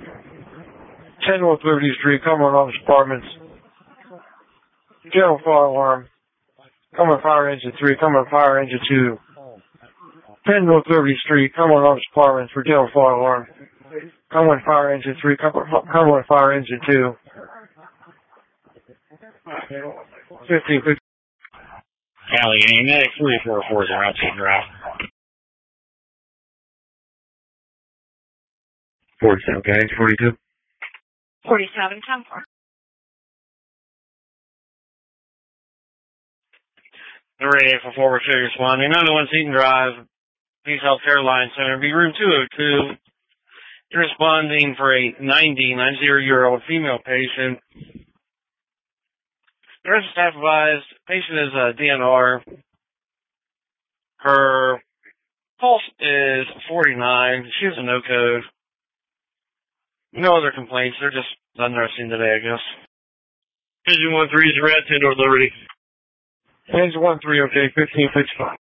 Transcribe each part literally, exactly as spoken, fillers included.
ten North Liberty Street, Cumberland Office Apartments. General fire alarm. Cumberland Fire Engine three, Cumberland Fire Engine two. ten North Liberty Street, Cumberland Office Apartments for general fire alarm. Cumberland Fire Engine three, Cumberland Fire Engine two. fifteen fifty. Allegheny Medic three four four zero, outside drive. forty-seven, okay, forty-two. forty-seven, ten four. The radio for forward figure responding. nine oh one Seton Drive, Peace Healthcare Line Center, be room two oh two. You're responding for a ninety, ninety-year-old female patient. The rest of staff advised, patient is a D N R. Her pulse is forty-nine. She has a no code. No other complaints. They're just unresting today, I guess. Engine one three is red, ten North Liberty. Engine one three, okay, fifteen fifty-five.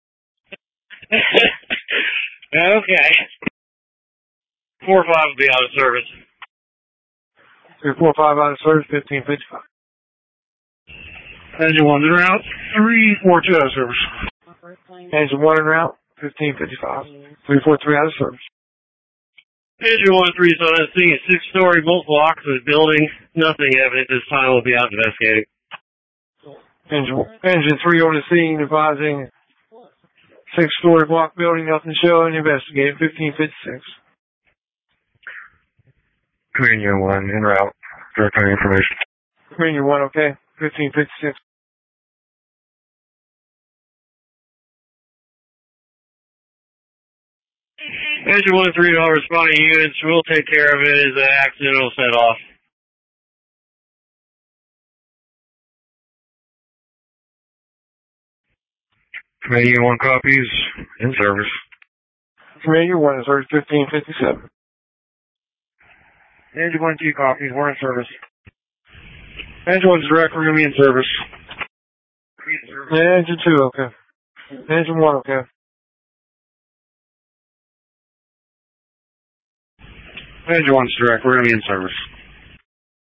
Okay. four five will be out of service. three four five out of service, fifteen fifty-five. Engine one en route, three four two out of service. Engine one en route, fifteen fifty-five. three four three out of service. Engine one three is on scene, six-story, multiple occupancy building. Nothing evident this time. Will be out investigating. Engine, engine three on the scene, advising six-story block building, nothing showing, investigating, fifteen fifty-six. Communion one en route, direct on information. Communion one, okay, fifteen fifty-six. Engine one three, all responding units, we'll take care of it as an accidental set off. Communion one copies, in service. Communion one is service, fifteen fifty-seven. Engine one two copies, we're in service. Engine one's direct, we're going to be in service. Yeah, engine two, okay. Engine one, okay. Engine one's direct, we're going to be in service.